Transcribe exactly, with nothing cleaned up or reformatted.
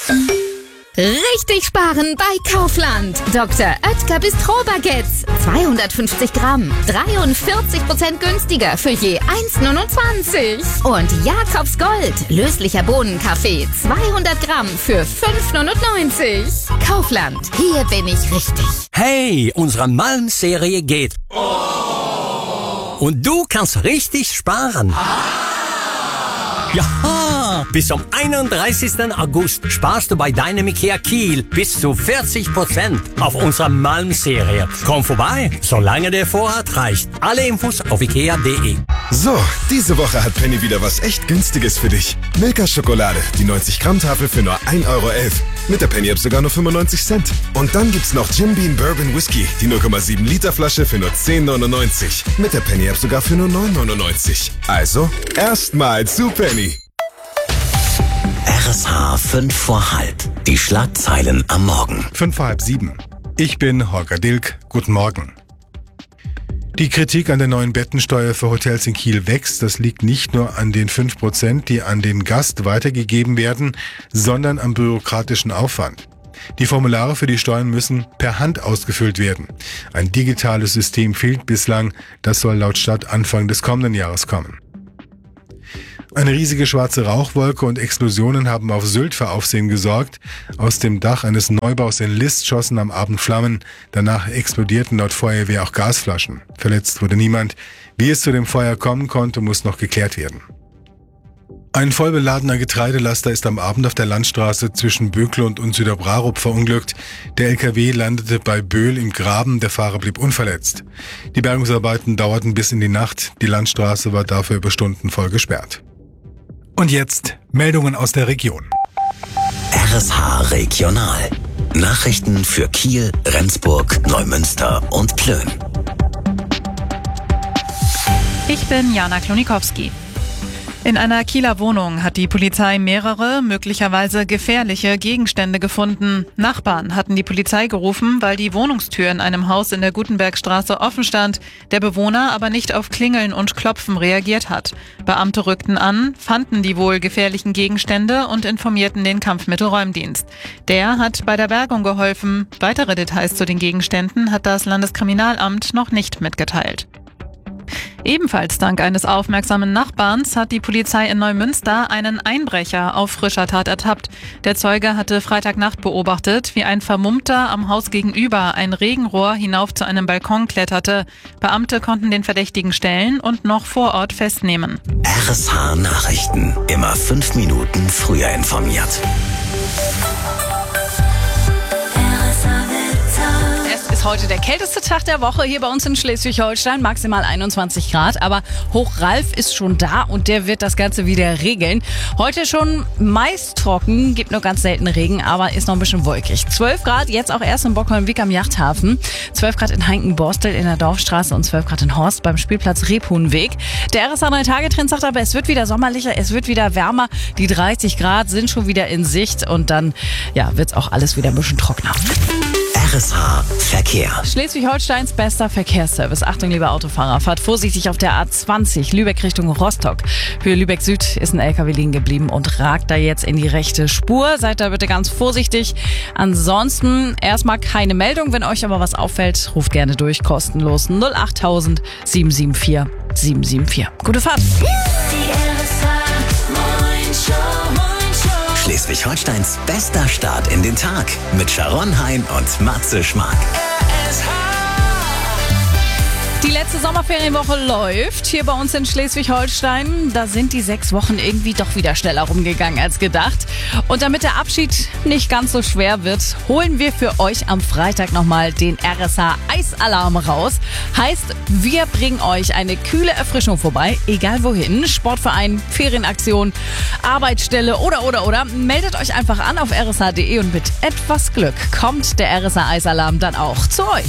Richtig sparen bei Kaufland. Doktor Oetker Bistro-Baguettes. zweihundertfünfzig Gramm. dreiundvierzig Prozent günstiger für je eins neunundzwanzig. Und Jakobs Gold. Löslicher Bohnenkaffee. zweihundert Gramm für fünf neunundneunzig. Kaufland. Hier bin ich richtig. Hey, unsere Malm-Serie geht. Und du kannst richtig sparen. Ja, bis zum einunddreißigsten August sparst du bei deinem IKEA Kiel bis zu vierzig Prozent auf unserer Malm-Serie. Komm vorbei, solange der Vorrat reicht. Alle Infos auf ikea punkt de. So, diese Woche hat Penny wieder was echt Günstiges für dich. Milka-Schokolade, die neunzig Gramm Tafel für nur ein Euro elf. Mit der Penny-App sogar nur fünfundneunzig Cent. Und dann gibt's noch Jim Beam Bourbon Whisky, die null Komma sieben Liter Flasche für nur zehn neunundneunzig. Mit der Penny-App sogar für nur neun neunundneunzig. Also, erstmal zu Penny. R S H fünf vor halb. Die Schlagzeilen am Morgen. Fünf vor halb sieben. Ich bin Holger Dilk. Guten Morgen. Die Kritik an der neuen Bettensteuer für Hotels in Kiel wächst. Das liegt nicht nur an den fünf Prozent, die an den Gast weitergegeben werden, sondern am bürokratischen Aufwand. Die Formulare für die Steuern müssen per Hand ausgefüllt werden. Ein digitales System fehlt bislang. Das soll laut Stadt Anfang des kommenden Jahres kommen. Eine riesige schwarze Rauchwolke und Explosionen haben auf Sylt für Aufsehen gesorgt. Aus dem Dach eines Neubaus in List schossen am Abend Flammen. Danach explodierten laut Feuerwehr auch Gasflaschen. Verletzt wurde niemand. Wie es zu dem Feuer kommen konnte, muss noch geklärt werden. Ein vollbeladener Getreidelaster ist am Abend auf der Landstraße zwischen Böklund und Süderbrarup verunglückt. Der L K W landete bei Böhl im Graben, der Fahrer blieb unverletzt. Die Bergungsarbeiten dauerten bis in die Nacht. Die Landstraße war dafür über Stunden voll gesperrt. Und jetzt Meldungen aus der Region. R S H Regional. Nachrichten für Kiel, Rendsburg, Neumünster und Plön. Ich bin Jana Klonikowski. In einer Kieler Wohnung hat die Polizei mehrere, möglicherweise gefährliche Gegenstände gefunden. Nachbarn hatten die Polizei gerufen, weil die Wohnungstür in einem Haus in der Gutenbergstraße offen stand, der Bewohner aber nicht auf Klingeln und Klopfen reagiert hat. Beamte rückten an, fanden die wohl gefährlichen Gegenstände und informierten den Kampfmittelräumdienst. Der hat bei der Bergung geholfen. Weitere Details zu den Gegenständen hat das Landeskriminalamt noch nicht mitgeteilt. Ebenfalls dank eines aufmerksamen Nachbarns hat die Polizei in Neumünster einen Einbrecher auf frischer Tat ertappt. Der Zeuge hatte Freitagnacht beobachtet, wie ein Vermummter am Haus gegenüber ein Regenrohr hinauf zu einem Balkon kletterte. Beamte konnten den Verdächtigen stellen und noch vor Ort festnehmen. R S H Nachrichten. Immer fünf Minuten früher informiert. Heute der kälteste Tag der Woche hier bei uns in Schleswig-Holstein, maximal einundzwanzig Grad, aber Hoch Ralf ist schon da und der wird das Ganze wieder regeln. Heute schon meist trocken, gibt nur ganz selten Regen, aber ist noch ein bisschen wolkig. zwölf Grad, jetzt auch erst in Bockholm-Wick am Yachthafen, zwölf Grad in Heinken-Borstel in der Dorfstraße und zwölf Grad in Horst beim Spielplatz Rebhuhnweg. Der R S H drei Tage Trend sagt aber, es wird wieder sommerlicher, es wird wieder wärmer, die dreißig Grad sind schon wieder in Sicht und dann ja, wird's auch alles wieder ein bisschen trockener. R S H Verkehr. Schleswig-Holsteins bester Verkehrsservice. Achtung, liebe Autofahrer, fahrt vorsichtig auf der A zwanzig Lübeck Richtung Rostock. Höhe Lübeck Süd ist ein L K W liegen geblieben und ragt da jetzt in die rechte Spur. Seid da bitte ganz vorsichtig. Ansonsten erstmal keine Meldung. Wenn euch aber was auffällt, ruft gerne durch. Kostenlos null acht null null sieben sieben vier sieben sieben vier. Gute Fahrt. Schleswig-Holsteins bester Start in den Tag mit Sharon Hein und Matze Schmark. Die letzte Sommerferienwoche läuft hier bei uns in Schleswig-Holstein. Da sind die sechs Wochen irgendwie doch wieder schneller rumgegangen als gedacht. Und damit der Abschied nicht ganz so schwer wird, holen wir für euch am Freitag nochmal den R S H Eisalarm raus. Heißt, wir bringen euch eine kühle Erfrischung vorbei, egal wohin. Sportverein, Ferienaktion, Arbeitsstelle oder, oder, oder. Meldet euch einfach an auf r s h punkt d e und mit etwas Glück kommt der R S H Eisalarm dann auch zu euch.